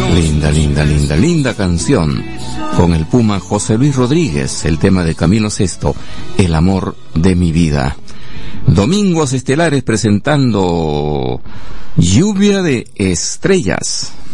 Linda, linda, linda, linda canción. Con el Puma José Luis Rodríguez, el tema de Camilo Sesto, El amor de mi vida. Domingos Estelares presentando Lluvia de Estrellas.